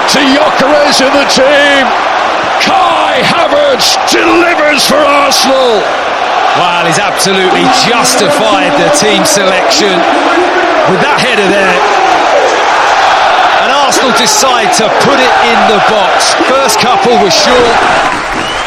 to Gyökeres in the team. Kai Havertz delivers for Arsenal. Well, he's absolutely justified the team selection with that header there. And Arsenal decide to put it in the box. First couple was short.